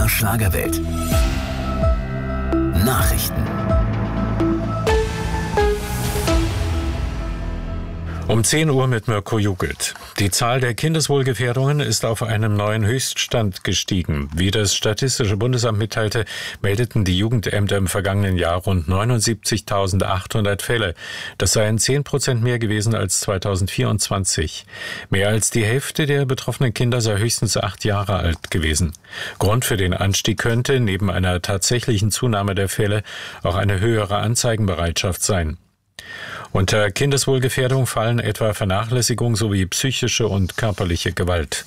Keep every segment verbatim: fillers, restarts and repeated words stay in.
Schlagerwelt. Nachrichten. Um zehn Uhr mit Mirko Jugelt. Die Zahl der Kindeswohlgefährdungen ist auf einem neuen Höchststand gestiegen. Wie das Statistische Bundesamt mitteilte, meldeten die Jugendämter im vergangenen Jahr rund neunundsiebzigtausendachthundert Fälle. Das seien zehn Prozent mehr gewesen als zweitausendvierundzwanzig. Mehr als die Hälfte der betroffenen Kinder sei höchstens acht Jahre alt gewesen. Grund für den Anstieg könnte neben einer tatsächlichen Zunahme der Fälle auch eine höhere Anzeigenbereitschaft sein. Unter Kindeswohlgefährdung fallen etwa Vernachlässigung sowie psychische und körperliche Gewalt.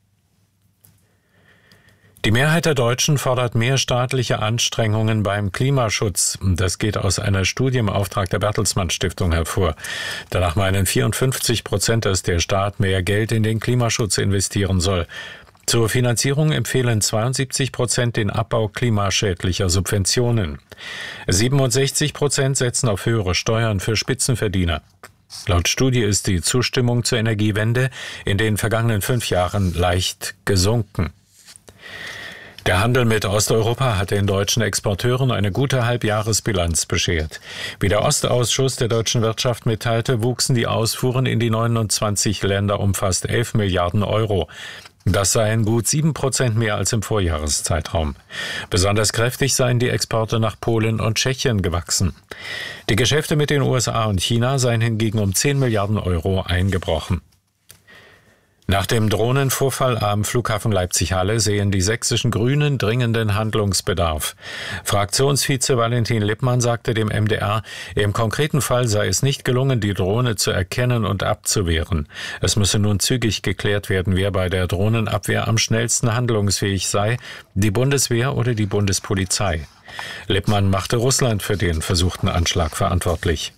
Die Mehrheit der Deutschen fordert mehr staatliche Anstrengungen beim Klimaschutz. Das geht aus einer Studie im Auftrag der Bertelsmann Stiftung hervor. Danach meinen vierundfünfzig Prozent, dass der Staat mehr Geld in den Klimaschutz investieren soll. Zur Finanzierung empfehlen zweiundsiebzig Prozent den Abbau klimaschädlicher Subventionen. siebenundsechzig Prozent setzen auf höhere Steuern für Spitzenverdiener. Laut Studie ist die Zustimmung zur Energiewende in den vergangenen fünf Jahren leicht gesunken. Der Handel mit Osteuropa hat den deutschen Exporteuren eine gute Halbjahresbilanz beschert. Wie der Ostausschuss der deutschen Wirtschaft mitteilte, wuchsen die Ausfuhren in die neunundzwanzig Länder um fast elf Milliarden Euro. Das seien gut sieben Prozent mehr als im Vorjahreszeitraum. Besonders kräftig seien die Exporte nach Polen und Tschechien gewachsen. Die Geschäfte mit den U S A und China seien hingegen um zehn Milliarden Euro eingebrochen. Nach dem Drohnenvorfall am Flughafen Leipzig-Halle sehen die sächsischen Grünen dringenden Handlungsbedarf. Fraktionsvize Valentin Lippmann sagte dem M D R, im konkreten Fall sei es nicht gelungen, die Drohne zu erkennen und abzuwehren. Es müsse nun zügig geklärt werden, wer bei der Drohnenabwehr am schnellsten handlungsfähig sei, die Bundeswehr oder die Bundespolizei. Lippmann machte Russland für den versuchten Anschlag verantwortlich.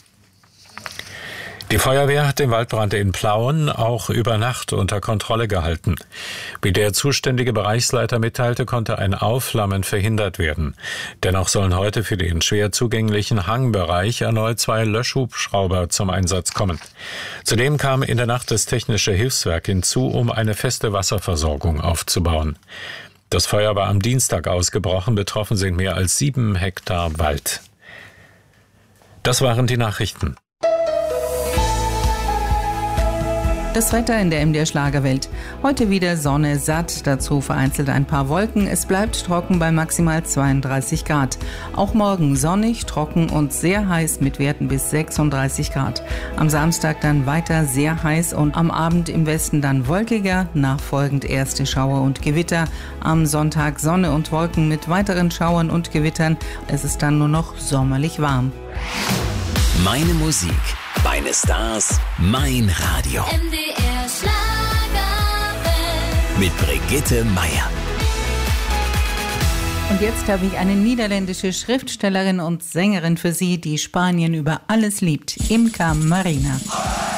Die Feuerwehr hat den Waldbrand in Plauen auch über Nacht unter Kontrolle gehalten. Wie der zuständige Bereichsleiter mitteilte, konnte ein Aufflammen verhindert werden. Dennoch sollen heute für den schwer zugänglichen Hangbereich erneut zwei Löschhubschrauber zum Einsatz kommen. Zudem kam in der Nacht das Technische Hilfswerk hinzu, um eine feste Wasserversorgung aufzubauen. Das Feuer war am Dienstag ausgebrochen, betroffen sind mehr als sieben Hektar Wald. Das waren die Nachrichten. Das Wetter in der M D R Schlagerwelt. Heute wieder Sonne satt, dazu vereinzelt ein paar Wolken. Es bleibt trocken bei maximal zweiunddreißig Grad. Auch morgen sonnig, trocken und sehr heiß mit Werten bis sechsunddreißig Grad. Am Samstag dann weiter sehr heiß und am Abend im Westen dann wolkiger, nachfolgend erste Schauer und Gewitter. Am Sonntag Sonne und Wolken mit weiteren Schauern und Gewittern. Es ist dann nur noch sommerlich warm. Meine Musik, meine Stars, mein Radio. M D R Schlagerwelt. Mit Brigitte Meier. Und jetzt habe ich eine niederländische Schriftstellerin und Sängerin für Sie, die Spanien über alles liebt. Imca Marina.